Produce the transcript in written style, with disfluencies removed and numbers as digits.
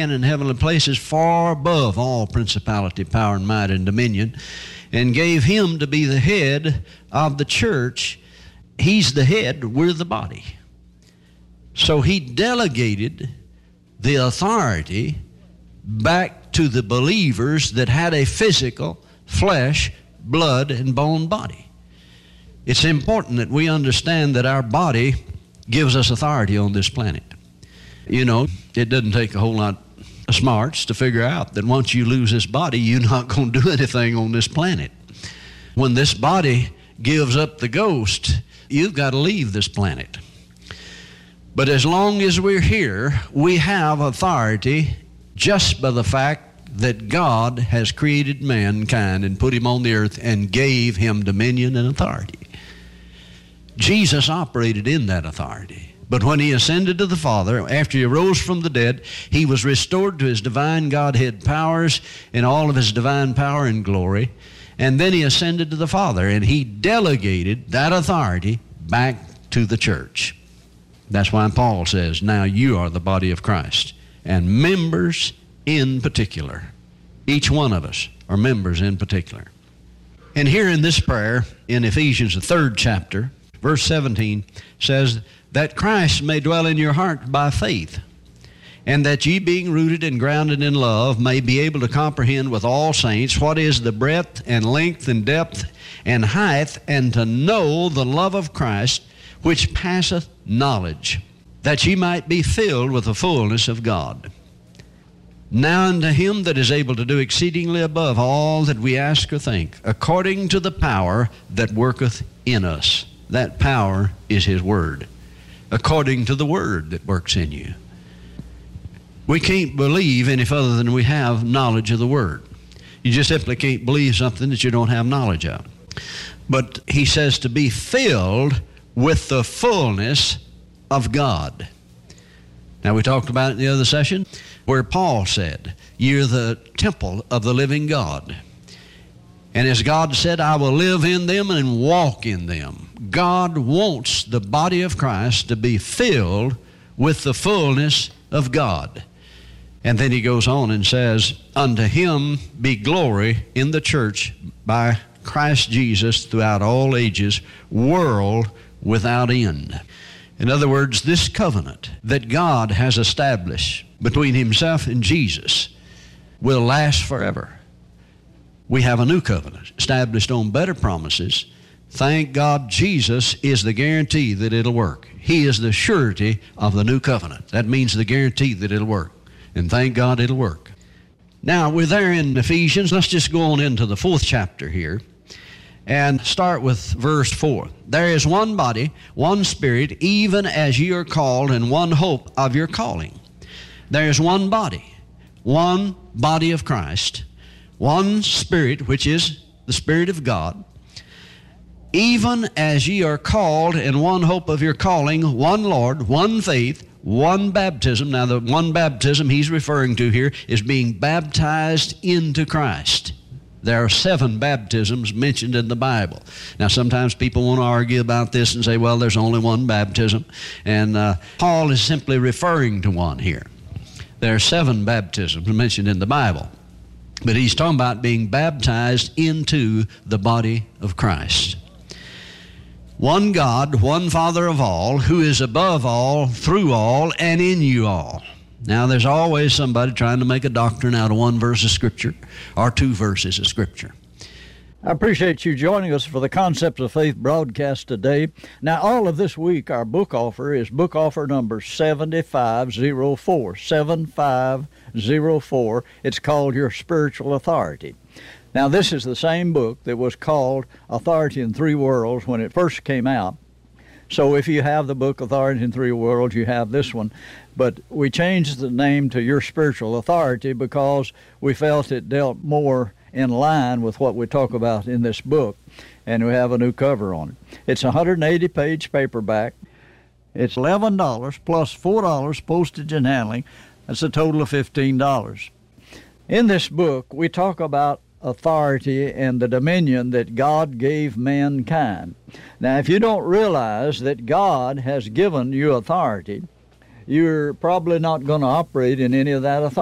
hand in heavenly places far above all principality, power, and might, and dominion, and gave him to be the head of the church. He's the head, we're the body. So he delegated the authority back to the believers that had a physical, flesh, blood, and bone body. It's important that we understand that our body gives us authority on this planet. You know, it doesn't take a whole lot of smarts to figure out that once you lose this body, you're not going to do anything on this planet. When this body gives up the ghost, you've got to leave this planet. But as long as we're here, we have authority just by the fact that God has created mankind and put him on the earth and gave him dominion and authority. Jesus operated in that authority. But when he ascended to the Father, after he rose from the dead, he was restored to his divine Godhead powers in all of his divine power and glory. And then he ascended to the Father, and he delegated that authority back to the church. That's why Paul says, now you are the body of Christ, and members in particular. Each one of us are members in particular. And here in this prayer, in Ephesians, the 3rd chapter, verse 17, says, that Christ may dwell in your heart by faith, and that ye being rooted and grounded in love may be able to comprehend with all saints what is the breadth and length and depth and height, and to know the love of Christ, which passeth knowledge, that ye might be filled with the fullness of God. Now unto him that is able to do exceedingly above all that we ask or think, according to the power that worketh in us. That power is his word, according to the word that works in you. We can't believe any further than we have knowledge of the word. You just simply can't believe something that you don't have knowledge of. But he says to be filled with the fullness of God. Now, we talked about it in the other session where Paul said, you're the temple of the living God. And as God said, I will live in them and walk in them. God wants the body of Christ to be filled with the fullness of God. And then he goes on and says, unto him be glory in the church by Christ Jesus throughout all ages, world without end. In other words, this covenant that God has established between himself and Jesus will last forever. We have a new covenant established on better promises. Thank God Jesus is the guarantee that it'll work. He is the surety of the new covenant. That means the guarantee that it'll work. And thank God it'll work. Now, we're there in Ephesians. Let's just go on into the 4th chapter here and start with verse 4. There is one body, one spirit, even as ye are called, and one hope of your calling. There is one body of Christ, one spirit, which is the Spirit of God, even as ye are called, and one hope of your calling, one Lord, one faith, one baptism. Now, the one baptism he's referring to here is being baptized into Christ. There are 7 baptisms mentioned in the Bible. Now, sometimes people want to argue about this and say, well, there's only one baptism. And Paul is simply referring to one here. There are 7 baptisms mentioned in the Bible. But he's talking about being baptized into the body of Christ. One God, one Father of all, who is above all, through all, and in you all. Now, there's always somebody trying to make a doctrine out of one verse of Scripture or 2 verses of Scripture. I appreciate you joining us for the Concepts of Faith broadcast today. Now, all of this week, our book offer is book offer number 7504. 7504. It's called Your Spiritual Authority. Now, this is the same book that was called Authority in 3 Worlds when it first came out. So if you have the book Authority in 3 Worlds, you have this one. But we changed the name to Your Spiritual Authority because we felt it dealt more in line with what we talk about in this book. And we have a new cover on it. It's a 180-page paperback. It's $11 plus $4 postage and handling. That's a total of $15. In this book, we talk about authority and the dominion that God gave mankind. Now, if you don't realize that God has given you authority, you're probably not going to operate in any of that authority.